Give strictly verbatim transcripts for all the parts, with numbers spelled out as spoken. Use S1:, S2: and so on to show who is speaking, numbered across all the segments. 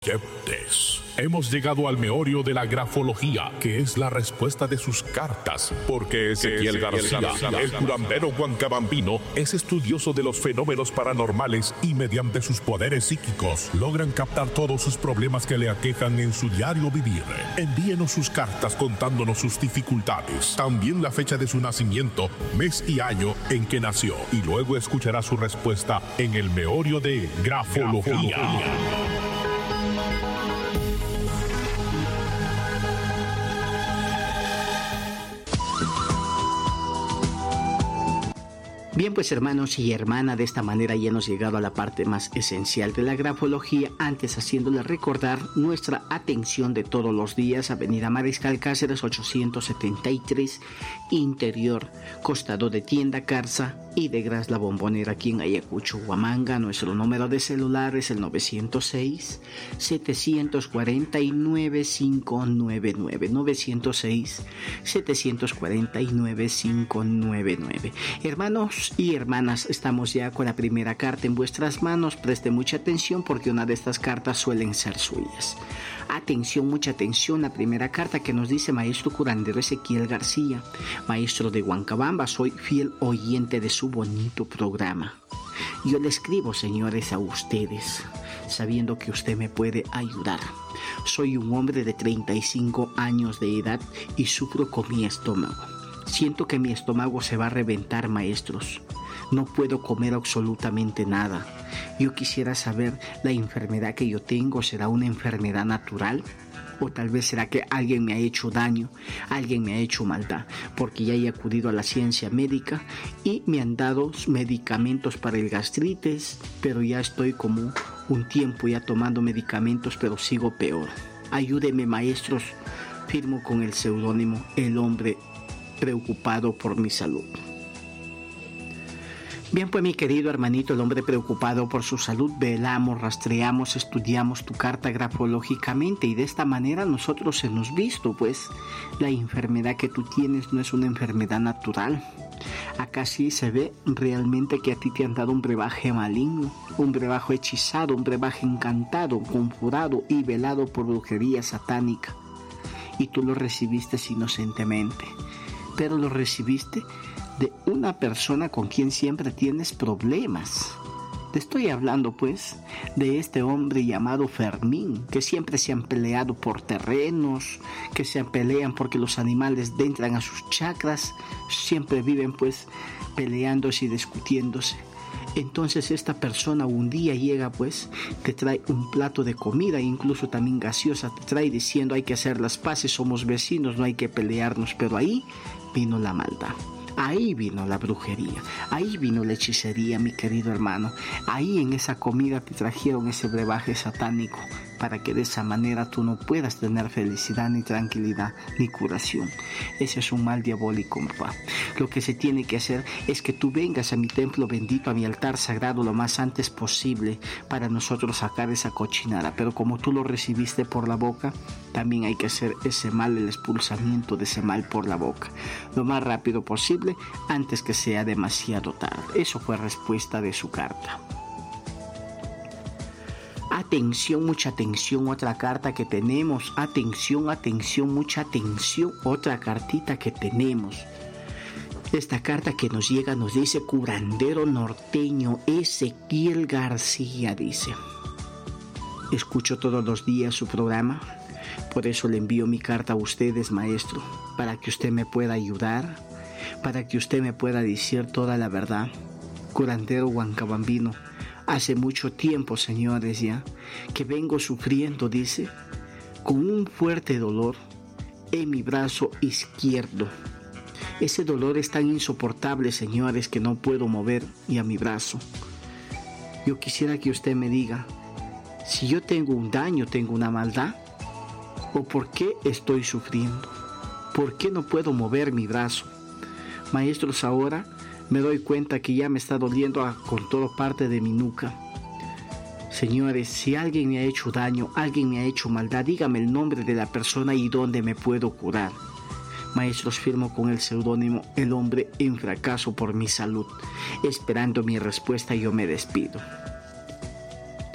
S1: Yeptes. Hemos llegado al meollo de la grafología, que es la respuesta de sus cartas, porque Ezequiel García, el curandero huancabambino, es estudioso de los fenómenos paranormales y mediante sus poderes psíquicos logran captar todos sus problemas que le aquejan en su diario vivir. Envíenos sus cartas contándonos sus dificultades, también la fecha de su nacimiento, mes y año en que nació, y luego escuchará su respuesta en el meollo de grafología. grafología.
S2: Bien, pues hermanos y hermanas, de esta manera ya hemos llegado a la parte más esencial de la grafología, antes haciéndole recordar nuestra atención de todos los días, Avenida Mariscal Cáceres ochocientos setenta y tres, Interior, costado de Tienda Carza y de Gras La Bombonera, aquí en Ayacucho, Huamanga. Nuestro número de celular es el nueve cero seis, siete cuatro nueve, cinco nueve nueve, nueve cero seis, siete cuatro nueve, cinco nueve nueve. Hermanos y hermanas, estamos ya con la primera carta en vuestras manos. Preste mucha atención porque una de estas cartas suelen ser suyas. Atención, mucha atención. La primera carta que nos dice: maestro curandero Ezequiel García, maestro de Huancabamba, soy fiel oyente de su bonito programa. Yo le escribo, señores, a ustedes, sabiendo que usted me puede ayudar. Soy un hombre de treinta y cinco años de edad y sufro con mi estómago. Siento que mi estómago se va a reventar, maestros. No puedo comer absolutamente nada. Yo quisiera saber, ¿la enfermedad que yo tengo será una enfermedad natural? O tal vez será que alguien me ha hecho daño, alguien me ha hecho maldad, porque ya he acudido a la ciencia médica y me han dado medicamentos para el gastritis, pero ya estoy como un tiempo ya tomando medicamentos, pero sigo peor. Ayúdeme, maestros. Firmo con el seudónimo El Hombre Preocupado por mi salud. Bien, pues mi querido hermanito, el hombre preocupado por su salud, velamos, rastreamos, estudiamos tu carta grafológicamente y de esta manera nosotros hemos visto, pues, la enfermedad que tú tienes no es una enfermedad natural. Acá sí se ve realmente que a ti te han dado un brebaje maligno, un brebaje hechizado, un brebaje encantado, conjurado y velado por brujería satánica. Y tú lo recibiste inocentemente, pero lo recibiste de una persona con quien siempre tienes problemas. Te estoy hablando, pues, de este hombre llamado Fermín, que siempre se han peleado por terrenos, que se pelean porque los animales entran a sus chacras, siempre viven, pues, peleándose y discutiéndose. Entonces esta persona un día llega, pues, te trae un plato de comida, incluso también gaseosa, te trae diciendo: hay que hacer las paces, somos vecinos, no hay que pelearnos. Pero ahí vino la maldad. Ahí vino la brujería, ahí vino la hechicería, mi querido hermano. Ahí en esa comida te trajeron ese brebaje satánico para que de esa manera tú no puedas tener felicidad, ni tranquilidad, ni curación. Ese es un mal diabólico, papá. Lo que se tiene que hacer es que tú vengas a mi templo bendito, a mi altar sagrado lo más antes posible para nosotros sacar esa cochinada. Pero como tú lo recibiste por la boca, también hay que hacer ese mal, el expulsamiento de ese mal por la boca, lo más rápido posible, antes que sea demasiado tarde. Eso fue respuesta de su carta. Atención, mucha atención, otra carta que tenemos. Atención, atención, mucha atención, otra cartita que tenemos. Esta carta que nos llega nos dice: curandero norteño Ezequiel García, dice: escucho todos los días su programa, por eso le envío mi carta a ustedes, maestro, para que usted me pueda ayudar, para que usted me pueda decir toda la verdad. Curandero huancabambino, hace mucho tiempo, señores, ya que vengo sufriendo, dice, con un fuerte dolor en mi brazo izquierdo. Ese dolor es tan insoportable, señores, que no puedo mover ya mi brazo. Yo quisiera que usted me diga si yo tengo un daño, tengo una maldad, o por qué estoy sufriendo, por qué no puedo mover mi brazo. Maestros, ahora me doy cuenta que ya me está doliendo a, con toda parte de mi nuca. Señores, si alguien me ha hecho daño, alguien me ha hecho maldad, dígame el nombre de la persona y dónde me puedo curar. Maestros, firmo con el seudónimo El Hombre en Fracaso por mi salud. Esperando mi respuesta, yo me despido.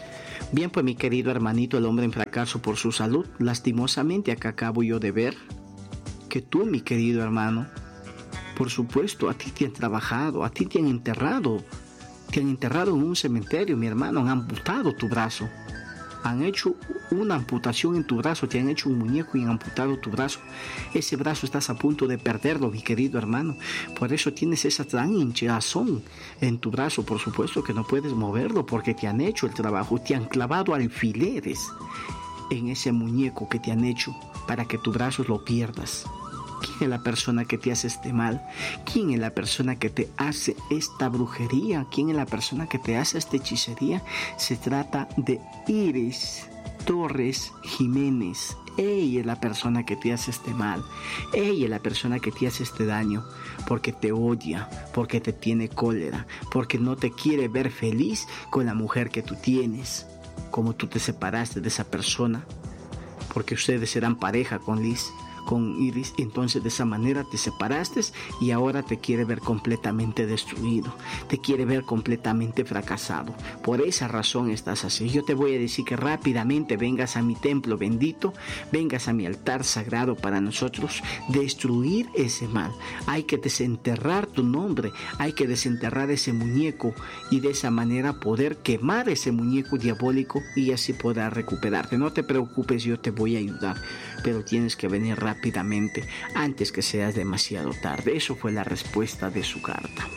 S2: Bien, pues mi querido hermanito, el hombre en fracaso por su salud, lastimosamente acá acabo yo de ver que tú, mi querido hermano, por supuesto, a ti te han trabajado, a ti te han enterrado, te han enterrado en un cementerio, mi hermano, han amputado tu brazo. Han hecho una amputación en tu brazo, te han hecho un muñeco y han amputado tu brazo. Ese brazo estás a punto de perderlo, mi querido hermano. Por eso tienes esa gran hinchazón en tu brazo. Por supuesto que no puedes moverlo porque te han hecho el trabajo, te han clavado alfileres en ese muñeco que te han hecho para que tu brazo lo pierdas. ¿Quién es la persona que te hace este mal? ¿Quién es la persona que te hace esta brujería? ¿Quién es la persona que te hace esta hechicería? Se trata de Iris Torres Jiménez. Ella es la persona que te hace este mal. Ella es la persona que te hace este daño. Porque te odia, porque te tiene cólera, porque no te quiere ver feliz con la mujer que tú tienes. Como tú te separaste de esa persona. Porque ustedes eran pareja con Liz. Con Iris, entonces de esa manera te separaste y ahora te quiere ver completamente destruido, te quiere ver completamente fracasado. Por esa razón estás así. Yo te voy a decir que rápidamente vengas a mi templo bendito, vengas a mi altar sagrado para nosotros destruir ese mal. Hay que desenterrar tu nombre, hay que desenterrar ese muñeco y de esa manera poder quemar ese muñeco diabólico y así podrás recuperarte. No te preocupes, yo te voy a ayudar, pero tienes que venir rápido. rápidamente antes que seas demasiado tarde. Eso fue la respuesta de su carta.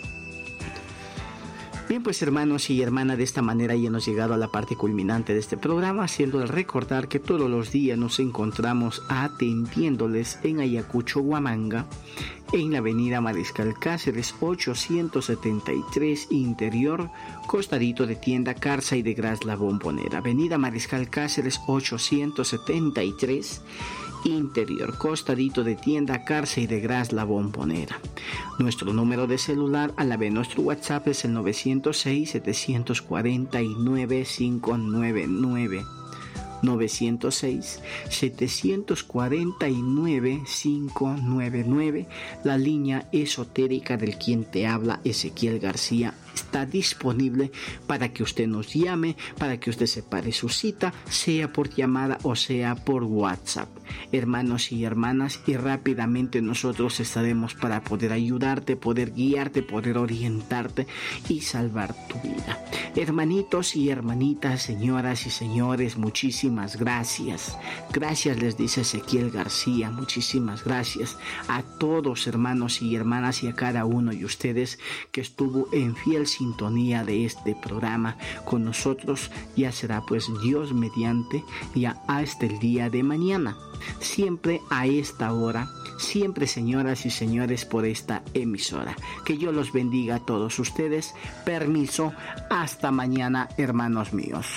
S2: Bien, pues hermanos y hermanas, de esta manera ya hemos llegado a la parte culminante de este programa, haciendo el recordar que todos los días nos encontramos atendiéndoles en Ayacucho, Huamanga, en la avenida Mariscal Cáceres ochocientos setenta y tres Interior, costadito de tienda Carza y de Gras La Bombonera. Avenida Mariscal Cáceres ochocientos setenta y tres Interior, costadito de tienda Carza y de Gras La Bombonera. Nuestro número de celular, a la vez nuestro WhatsApp, es el nueve cero seis, siete cuatro nueve, cinco nueve nueve. nueve cero seis, siete cuatro nueve, cinco nueve nueve. La línea esotérica del quien te habla, Ezequiel García, está disponible para que usted nos llame, para que usted separe su cita, sea por llamada o sea por WhatsApp. Hermanos y hermanas, y rápidamente nosotros estaremos para poder ayudarte, poder guiarte, poder orientarte y salvar tu vida. Hermanitos y hermanitas, señoras y señores, muchísimas gracias. Gracias, les dice Ezequiel García, muchísimas gracias a todos, hermanos y hermanas, y a cada uno de ustedes que estuvo en fiel sintonía de este programa con nosotros. Ya será pues Dios mediante, ya hasta el día de mañana, siempre a esta hora, siempre, señoras y señores, por esta emisora. Que Dios los bendiga a todos ustedes. Permiso, hasta mañana, hermanos míos.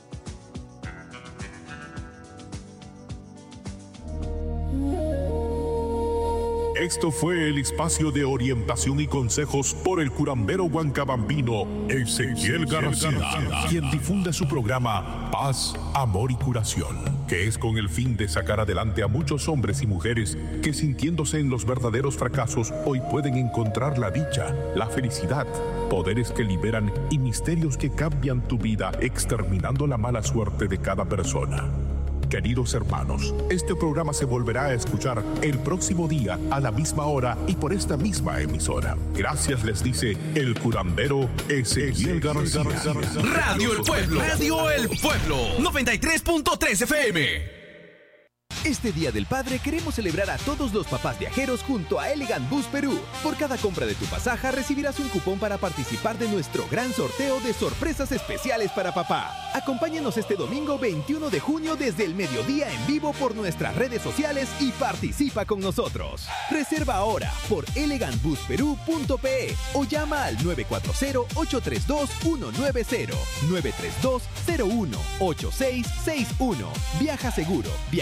S1: Esto fue el espacio de orientación y consejos por el curandero huancabambino Ezequiel García, quien difunde su programa Paz, Amor y Curación, que es con el fin de sacar adelante a muchos hombres y mujeres que, sintiéndose en los verdaderos fracasos, hoy pueden encontrar la dicha, la felicidad, poderes que liberan y misterios que cambian tu vida, exterminando la mala suerte de cada persona. Queridos hermanos, este programa se volverá a escuchar el próximo día a la misma hora y por esta misma emisora. Gracias, les dice el curandero Ezequiel García.
S3: Radio El Pueblo, Radio El Pueblo, noventa y tres punto tres F M. Este Día del Padre queremos celebrar a todos los papás viajeros junto a Elegant Bus Perú. Por cada compra de tu pasaje recibirás un cupón para participar de nuestro gran sorteo de sorpresas especiales para papá. Acompáñanos este domingo veintiuno de junio desde el mediodía en vivo por nuestras redes sociales y participa con nosotros. Reserva ahora por elegant bus perú punto pe o llama al nueve cuatro cero, ocho tres dos, uno nueve cero, nueve tres dos, cero uno, ocho seis seis uno. Viaja seguro, viaja cómodo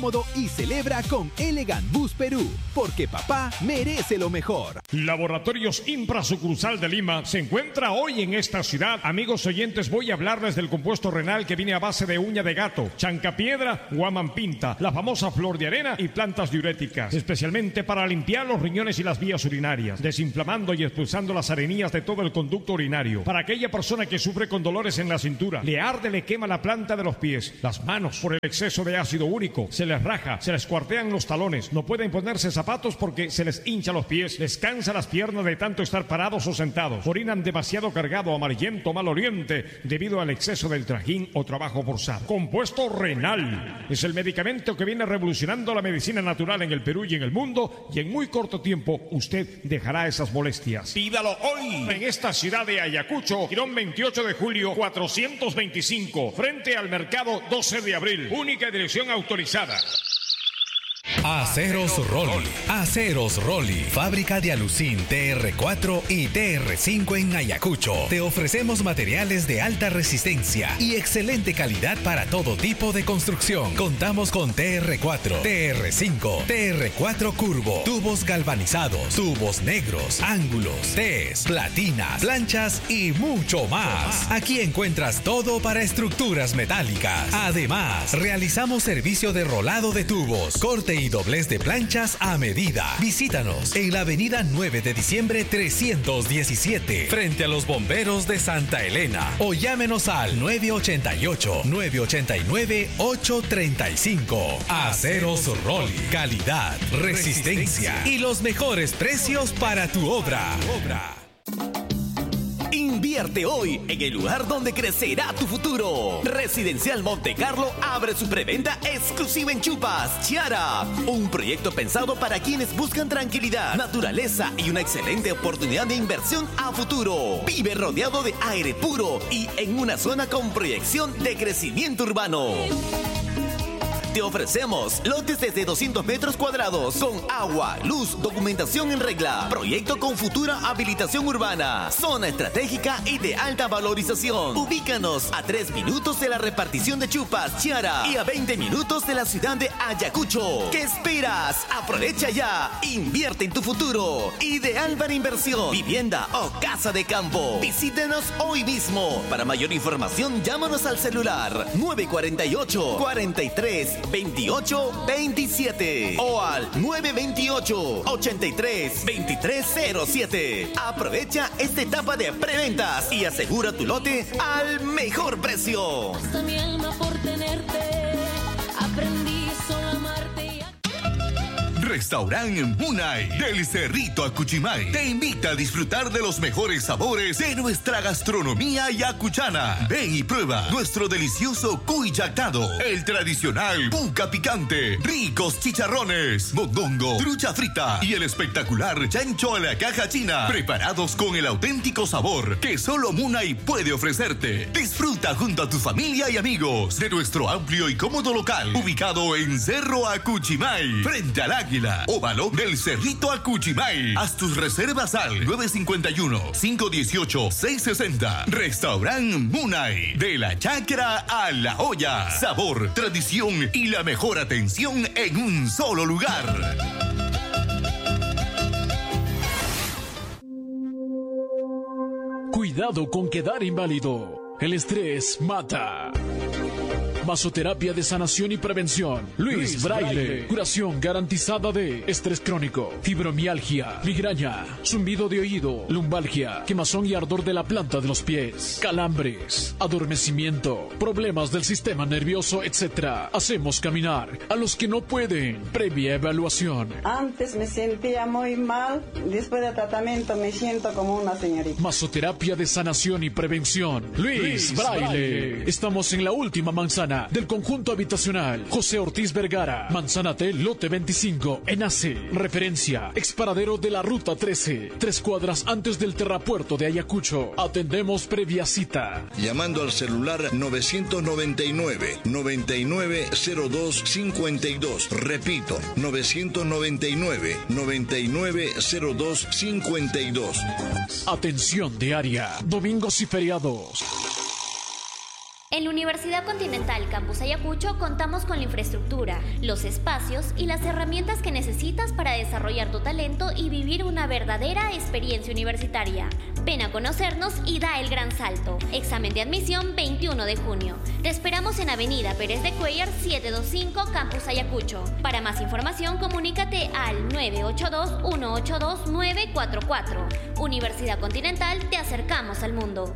S3: cómodo y celebra con Elegant Bus Perú, porque papá merece lo mejor.
S4: Laboratorios Impra sucursal de Lima se encuentra hoy en esta ciudad. Amigos oyentes, voy a hablarles del compuesto renal que viene a base de uña de gato, chancapiedra, guamampinta, la famosa flor de arena y plantas diuréticas, especialmente para limpiar los riñones y las vías urinarias, desinflamando y expulsando las arenías de todo el conducto urinario. Para aquella persona que sufre con dolores en la cintura, le arde, le quema la planta de los pies, las manos por el exceso de ácido úrico, se les raja, se les cuartean los talones, no pueden ponerse zapatos porque se les hincha los pies, les cansa las piernas de tanto estar parados o sentados, orinan demasiado cargado, amarillento, mal oriente, debido al exceso del trajín o trabajo forzado. Compuesto renal es el medicamento que viene revolucionando la medicina natural en el Perú y en el mundo, y en muy corto tiempo usted dejará esas molestias. Pídalo hoy en esta ciudad de Ayacucho, Girón veintiocho de julio cuatrocientos veinticinco, frente al mercado doce de abril, única dirección autorizada.
S5: Aceros Rolly. Aceros Rolly. Fábrica de alucín T R cuatro y T R cinco en Ayacucho. Te ofrecemos materiales de alta resistencia y excelente calidad para todo tipo de construcción. Contamos con T R cuatro, T R cinco, T R cuatro curvo, tubos galvanizados, tubos negros, ángulos, Ts, platinas, planchas y mucho más. Aquí encuentras todo para estructuras metálicas. Además, realizamos servicio de rolado de tubos, corte y doblez de planchas a medida. Visítanos en la avenida nueve de diciembre trescientos diecisiete, frente a los bomberos de Santa Elena, o llámenos al nueve ochenta y ocho, nueve ochenta y nueve, ocho treinta y cinco. Aceros Rolly, calidad, resistencia y los mejores precios para tu obra.
S6: Invierte hoy en el lugar donde crecerá tu futuro. Residencial Monte Carlo abre su preventa exclusiva en Chupas Chiara. Un proyecto pensado para quienes buscan tranquilidad, naturaleza y una excelente oportunidad de inversión a futuro. Vive rodeado de aire puro y en una zona con proyección de crecimiento urbano. Te ofrecemos lotes desde doscientos metros cuadrados con agua, luz, documentación en regla. Proyecto con futura habilitación urbana. Zona estratégica y de alta valorización. Ubícanos a tres minutos de la repartición de Chupas Chiara y a veinte minutos de la ciudad de Ayacucho. ¿Qué esperas? Aprovecha ya. Invierte en tu futuro. Ideal para inversión, vivienda o casa de campo. Visítenos hoy mismo. Para mayor información, llámanos al celular nueve cuarenta y ocho, cuarenta y tres, veintiocho veintisiete o al nueve veintiocho, ochenta y tres, veintitrés cero siete. Aprovecha esta etapa de preventas y asegura tu lote al mejor precio.
S7: Hasta mi alma por tenerte, aprendí solo a amarte y a...
S8: Restaurante Munay del Cerrito Acuchimay te invita a disfrutar de los mejores sabores de nuestra gastronomía yacuchana. Ven y prueba nuestro delicioso cuy yactado, el tradicional puca picante, ricos chicharrones, mondongo, trucha frita y el espectacular chancho a la caja china, preparados con el auténtico sabor que solo Munay puede ofrecerte. Disfruta junto a tu familia y amigos de nuestro amplio y cómodo local, ubicado en Cerro Acuchimay, frente al Águila, óvalo del Cerrito Acuchimay. Haz tus reservas al nueve cinco uno, cinco uno ocho, seis seis cero. Restaurante Munay, de la chacra a la olla. Sabor, tradición y la mejor atención en un solo lugar.
S9: Cuidado con quedar inválido. El estrés mata. Masoterapia de sanación y prevención. Luis, Luis Braille. Braille. Curación garantizada de estrés crónico, fibromialgia, migraña, zumbido de oído, lumbalgia, quemazón y ardor de la planta de los pies, calambres, adormecimiento, problemas del sistema nervioso, etcétera. Hacemos caminar a los que no pueden. Previa evaluación.
S10: Antes me sentía muy mal. Después del tratamiento me siento como una señorita.
S9: Masoterapia de sanación y prevención. Luis, Luis Braille. Braille. Estamos en la última manzana del conjunto habitacional José Ortiz Vergara, Manzana T, lote veinticinco, Enace. Referencia, exparadero de la ruta trece, tres cuadras antes del terrapuerto de Ayacucho. Atendemos previa cita.
S11: Llamando al celular novecientos noventa y nueve, noventa y nueve cero dos cincuenta y dos. Repito, novecientos noventa y nueve, noventa y nueve cero dos cincuenta y dos.
S9: Atención diaria, domingos y feriados.
S12: En la Universidad Continental Campus Ayacucho contamos con la infraestructura, los espacios y las herramientas que necesitas para desarrollar tu talento y vivir una verdadera experiencia universitaria. Ven a conocernos y da el gran salto. Examen de admisión veintiuno de junio. Te esperamos en Avenida Pérez de Cuellar setecientos veinticinco, Campus Ayacucho. Para más información, comunícate al nueve ocho dos, uno ocho dos, nueve cuatro cuatro. Universidad Continental, te acercamos al mundo.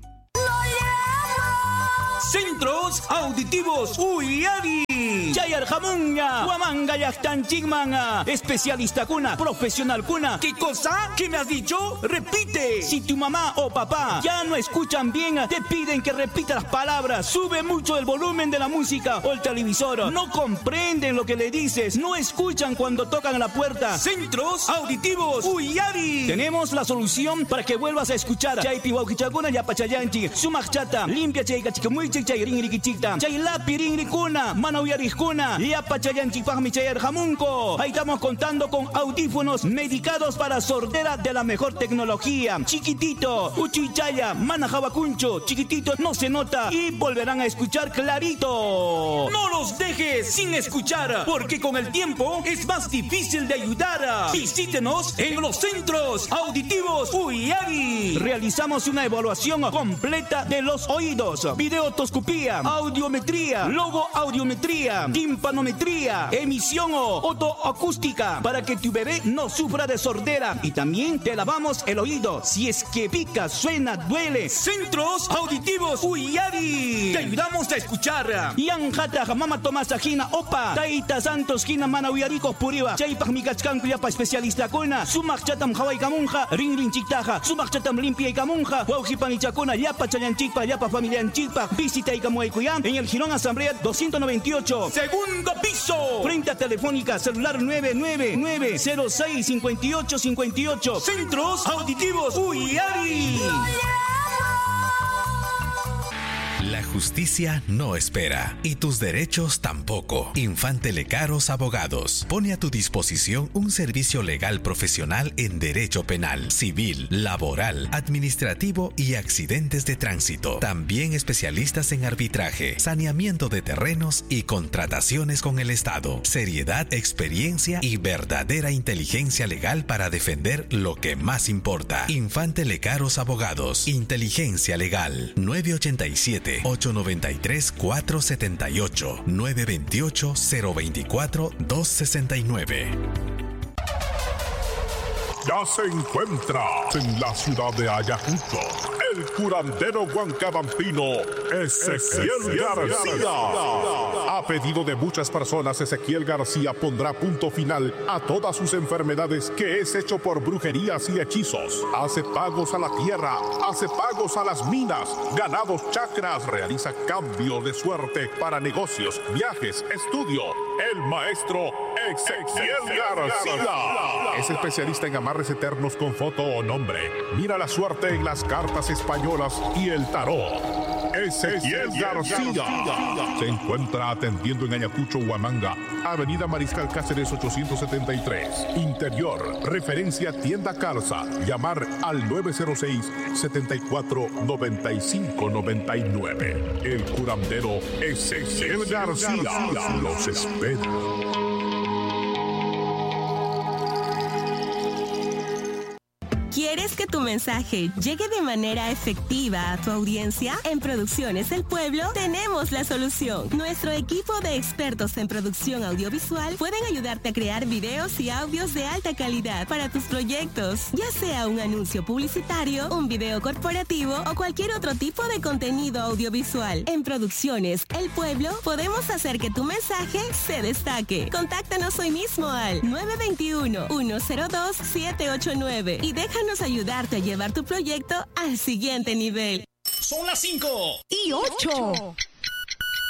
S13: Centros Auditivos Uyari. Chayar Jamunga, Huamanga Yachtan Chigmanga. Especialista cuna, profesional cuna. ¿Qué cosa? ¿Qué me has dicho? Repite. Si tu mamá o papá ya no escuchan bien, te piden que repita las palabras. Sube mucho el volumen de la música o el televisor. No comprenden lo que le dices. No escuchan cuando tocan la puerta. Centros Auditivos Uyari. Tenemos la solución para que vuelvas a escuchar. Chay piwaukichakuna yapachayanchi. Sumachata. Limpia chay kachikamuy chay ringrikichikta. Chay lapi ringrikuna. Manauyarijkuna. Yapachayanchipajmi chayar jamunko. Ahí estamos contando con audífonos medicados para sordera de la mejor tecnología. Chiquitito. Uchichaya. Manajabacuncho. Chiquitito, no se nota. Y volverán a escuchar clarito. No los dejes sin escuchar, porque con el tiempo es más difícil de ayudar. Visítenos en los Centros Auditivos Uyari. Realizamos una evaluación completa de los oídos, videotoscopía, audiometría, logoaudiometría, timpanometría, emisión o otoacústica, para que tu bebé no sufra de sordera. Y también te lavamos el oído si es que pica, suena, duele. Centros Auditivos Uyari. Te ayudamos a escuchar. Yanjata mama tomasajina opa. Taita Santos Gina mana uyaricos puriba. Chaypaj mikachkanku yapa especialista kuna. Sumak chatam hawai kamunja. Ring ring chiktaja. Sumak chatam limpia y kamunja. Waujipan chakuna yapa chayanchikpa yapa familianchikpa. Visita y kamuaykuyan en el Girón Asamblea doscientos noventa y ocho. Segundo piso. Frente a Telefónica celular nueve nueve nueve cero seis cinco ocho cinco ocho. Centros Auditivos Uyari.
S5: La justicia no espera y tus derechos tampoco. Infante Lecaros Abogados pone a tu disposición un servicio legal profesional en derecho penal, civil, laboral, administrativo y accidentes de tránsito. También especialistas en arbitraje, saneamiento de terrenos y contrataciones con el Estado. Seriedad, experiencia y verdadera inteligencia legal para defender lo que más importa. Infante Lecaros Abogados. Inteligencia legal. nueve ocho siete, ocho nueve tres, cuatro siete ocho, nueve dos ocho, cero dos cuatro, dos seis nueve.
S1: Ya se encuentra en la ciudad de Ayacucho el curandero huancabampino Ezequiel García. A pedido de muchas personas, Ezequiel García pondrá punto final a todas sus enfermedades, que es hecho por brujerías y hechizos. Hace pagos a la tierra, hace pagos a las minas, ganados chakras, realiza cambio de suerte para negocios, viajes, estudio. El maestro Ezequiel García es especialista en amarres eternos con foto o nombre. Mira la suerte en las cartas españolas y el tarot. Ezequiel García se encuentra atendiendo en Ayacucho, Huamanga, Avenida Mariscal Cáceres ochocientos setenta y tres. Interior, referencia Tienda Calza. Llamar al nueve cero seis, siete cuatro, nueve cinco nueve nueve. El curandero Ezequiel García los espera.
S14: ¿Quieres que tu mensaje llegue de manera efectiva a tu audiencia? En Producciones El Pueblo tenemos la solución. Nuestro equipo de expertos en producción audiovisual pueden ayudarte a crear videos y audios de alta calidad para tus proyectos, ya sea un anuncio publicitario, un video corporativo o cualquier otro tipo de contenido audiovisual. En Producciones El Pueblo podemos hacer que tu mensaje se destaque. Contáctanos hoy mismo al nueve dos uno, uno cero dos, siete ocho nueve y déjanos ayudarte a llevar tu proyecto al siguiente nivel.
S15: Son las cinco
S14: y ocho.